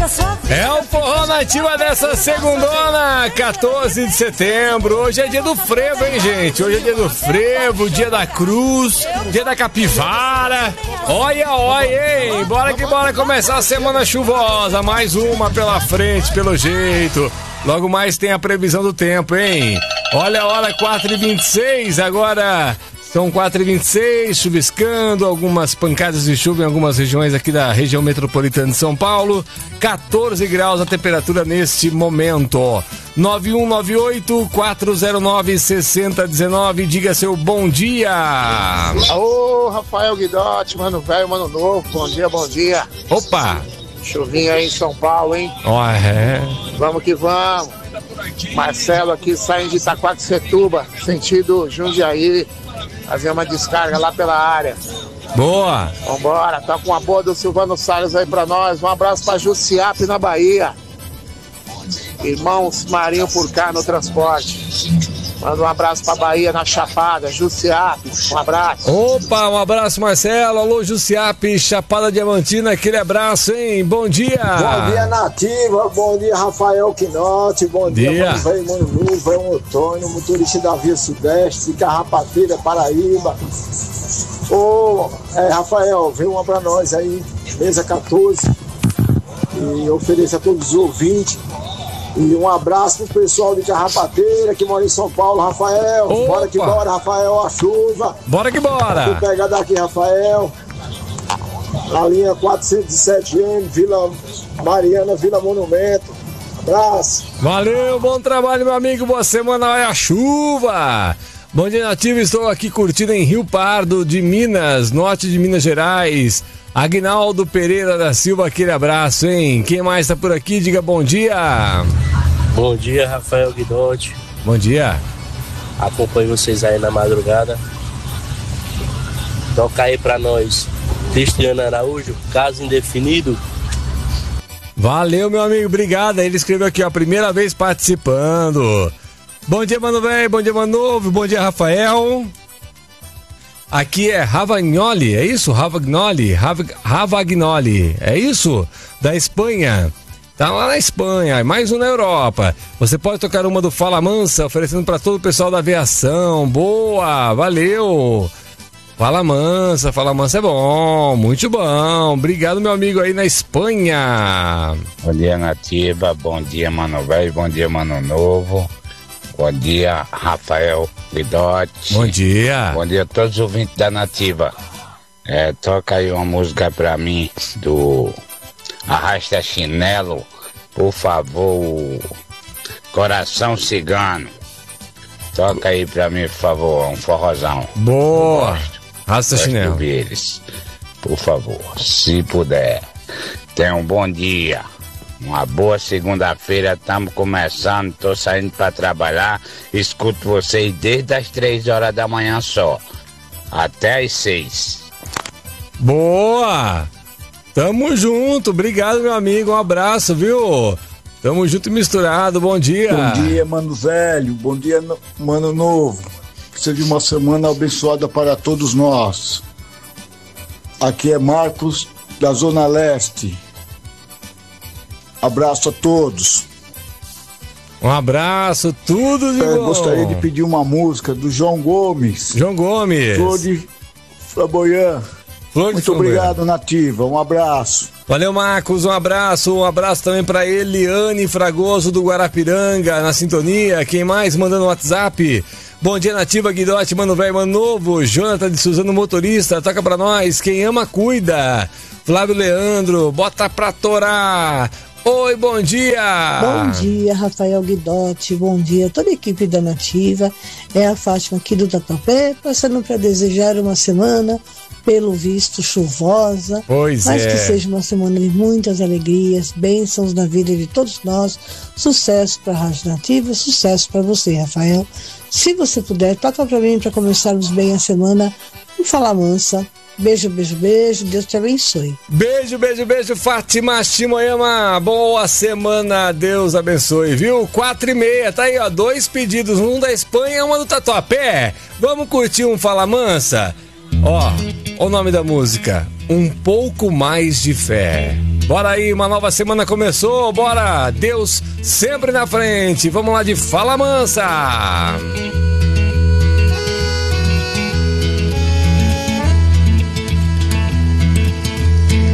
É o Forró na Ativa dessa segundona, 14 de setembro. Hoje é dia do frevo, hein, gente? Hoje é dia do frevo, dia da cruz, dia da capivara. Olha, olha, hein? Bora que bora começar a semana chuvosa. Mais uma pela frente, pelo jeito. Logo mais tem a previsão do tempo, hein? Olha a hora, 4h26, agora... São 4h26, chuviscando, algumas pancadas de chuva em algumas regiões aqui da região metropolitana de São Paulo. 14 graus a temperatura neste momento. 9198-409-6019, diga seu bom dia. Alô, Rafael Guidotti, mano velho, mano novo, bom dia, bom dia. Opa! Chuvinha aí em São Paulo, hein? Ó, é. Vamos que vamos. Marcelo aqui saindo de Itaquaquecetuba, sentido Jundiaí. Fazer uma descarga lá pela área. Boa! Vambora, tá com a boa do Silvano Salles aí pra nós. Um abraço pra Jussiape na Bahia. Irmãos Marinho por cá no transporte. Manda um abraço pra Bahia na Chapada, Jussiape. Um abraço. Opa, um abraço, Marcelo. Alô, Jussiape, Chapada Diamantina, aquele abraço, hein? Bom dia! Bom dia, Nativa. Bom dia, Rafael Quinote. Bom dia, mano velho, mano novo, é Antônio, motorista da Via Sudeste, Carrapateira, Paraíba. Ô, Rafael, vem uma pra nós aí, mesa 14. E ofereça a todos os ouvintes. E um abraço pro pessoal de Carrapateira que mora em São Paulo, Rafael. Opa. Bora que bora, Rafael, a chuva. Bora que bora. Vou pegar daqui, Rafael. Na linha 407M, Vila Mariana, Vila Monumento. Abraço. Valeu, bom trabalho, meu amigo. Boa semana, olha a chuva. Bom dia, Nativo. Estou aqui curtindo em Rio Pardo, de Minas, norte de Minas Gerais. Aguinaldo Pereira da Silva, aquele abraço, hein? Quem mais tá por aqui? Diga bom dia. Bom dia, Rafael Guidotti. Bom dia. Acompanho vocês aí na madrugada. Toca aí pra nós, Cristiano Araújo, caso indefinido. Valeu, meu amigo, obrigado. Ele escreveu aqui, ó, primeira vez participando. Bom dia, mano velho, bom dia, mano novo, bom dia, Rafael. Aqui é Ravagnoli, é isso? Ravagnoli, é isso? Da Espanha. Tá lá na Espanha, mais um na Europa. Você pode tocar uma do Fala Mansa, oferecendo para todo o pessoal da aviação. Boa, valeu. Fala Mansa é bom, muito bom. Obrigado, meu amigo aí na Espanha. Bom dia, Nativa, bom dia, mano velho, bom dia, mano novo. Bom dia, Rafael Guidotti. Bom dia. Bom dia a todos os ouvintes da Nativa. Toca aí uma música pra mim do Arrasta Chinelo, por favor, Coração Cigano. Toca aí pra mim, por favor, um forrozão. Boa. Arrasta Chinelo. Ouvir eles, por favor, se puder. Tenha um bom dia. Uma boa segunda-feira, estamos começando, tô saindo para trabalhar, escuto vocês desde as 3 horas da manhã só, até as 6. Boa! Tamo junto, obrigado, meu amigo, um abraço, viu? Tamo junto e misturado, bom dia. Bom dia, mano velho, bom dia, mano novo. Que seja uma semana abençoada para todos nós. Aqui é Marcos, da Zona Leste. Abraço a todos. Um abraço, tudo de bom. Gostaria de pedir uma música do João Gomes. João Gomes. Flor de Flamboyant. Muito obrigado, Nativa. Um abraço. Valeu, Marcos. Um abraço também para Eliane Fragoso do Guarapiranga, na sintonia. Quem mais mandando WhatsApp? Bom dia, Nativa, Guidotti, mano velho, mano novo. Jonathan de Suzano, motorista. Toca pra nós. Quem ama, cuida. Flávio Leandro, bota pra torar. Oi, bom dia! Bom dia, Rafael Guidotti, bom dia, toda a equipe da Nativa. É a Fátima aqui do Tatuapé, passando para desejar uma semana, pelo visto, chuvosa. Pois mas que seja uma semana de muitas alegrias, bênçãos na vida de todos nós. Sucesso para a Rádio Nativa, sucesso para você, Rafael. Se você puder, toca para mim para começarmos bem a semana. E Fala Mansa. Beijo, beijo, beijo. Deus te abençoe. Beijo, beijo, beijo, Fátima Shimoyama. Boa semana, Deus abençoe, viu? 4h30, tá aí, ó, 2 pedidos, um da Espanha e uma do Tatuapé. Vamos curtir um Fala Mansa? Ó, o nome da música, Um Pouco Mais de Fé. Bora aí, uma nova semana começou, bora! Deus sempre na frente. Vamos lá de Fala Mansa.